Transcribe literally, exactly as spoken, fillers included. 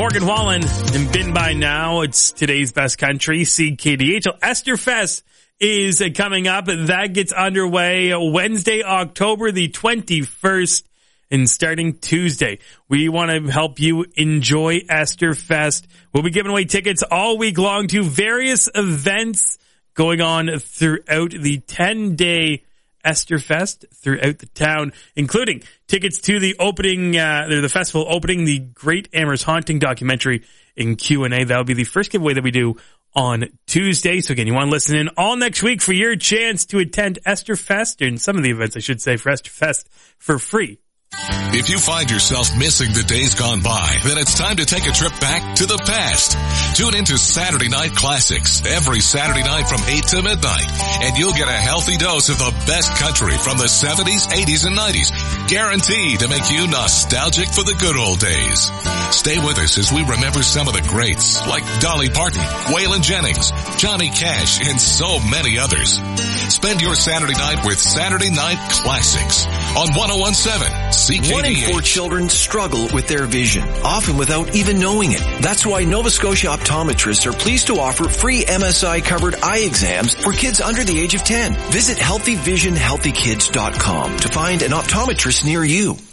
Morgan Wallen and Been By Now. It's today's best country, C K D H. Easterfest is coming up. That gets underway Wednesday, October the twenty-first, and starting Tuesday. We want to help you enjoy Easterfest. We'll be giving away tickets all week long to various events going on throughout the ten-day Easterfest throughout the town, including tickets to the opening, uh, the festival opening, the Great Amherst Haunting documentary in Q and A. That'll be the first giveaway that we do on Tuesday. So again, you want to listen in all next week for your chance to attend Easterfest, and some of the events, I should say, for Easterfest for free. If you find yourself missing the days gone by, then it's time to take a trip back to the past. Tune into Saturday Night Classics every Saturday night from eight to midnight, and you'll get a healthy dose of the best country from the seventies, eighties, and nineties, guaranteed to make you nostalgic for the good old days. Stay with us as we remember some of the greats, like Dolly Parton, Waylon Jennings, Johnny Cash, and so many others. Spend your Saturday night with Saturday Night Classics on one oh one seven C K D H. One in four children struggle with their vision, often without even knowing it. That's why Nova Scotia optometrists are pleased to offer free M S I-covered eye exams for kids under the age of ten. Visit healthy vision healthy kids dot com to find an optometrist near you.